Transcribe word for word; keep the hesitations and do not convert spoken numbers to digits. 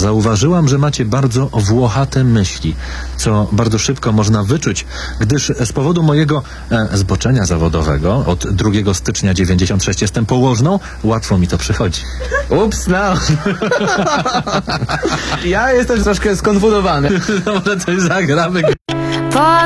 Zauważyłam, że macie bardzo włochate myśli, co bardzo szybko można wyczuć, gdyż z powodu mojego e, zboczenia zawodowego od drugiego stycznia dziewięćdziesiąt sześć jestem położną, łatwo mi to przychodzi. Ups, no. Ja jestem troszkę skonfudowany. Może coś zagramy.